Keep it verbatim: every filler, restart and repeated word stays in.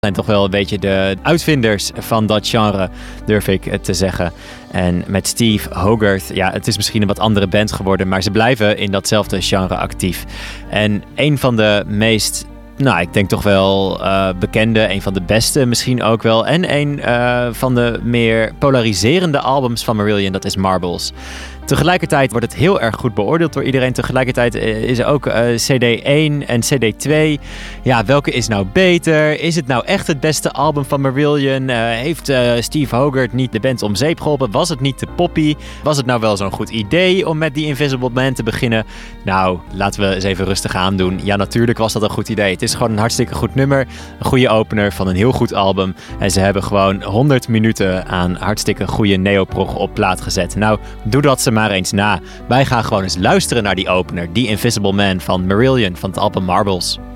zijn toch wel een beetje de uitvinders van dat genre, durf ik te zeggen. En met Steve Hogarth, ja, het is misschien een wat andere band geworden, maar ze blijven in datzelfde genre actief. En een van de meest, nou, ik denk toch wel uh, bekende, een van de beste misschien ook wel, en een uh, van de meer polariserende albums van Marillion, dat is Marbles. Tegelijkertijd wordt het heel erg goed beoordeeld door iedereen. Tegelijkertijd is er ook uh, C D één en C D twee. Ja, welke is nou beter? Is het nou echt het beste album van Marillion? Uh, heeft uh, Steve Hogarth niet de band om zeep geholpen? Was het niet te poppy? Was het nou wel zo'n goed idee om met The Invisible Man te beginnen? Nou, laten we eens even rustig aandoen. Ja, natuurlijk was dat een goed idee. Het is gewoon een hartstikke goed nummer. Een goede opener van een heel goed album. En ze hebben gewoon honderd minuten aan hartstikke goede neoprog op plaat gezet. Nou, doe dat ze maar eens na. Wij gaan gewoon eens luisteren naar die opener, The Invisible Man van Marillion van het album Marbles.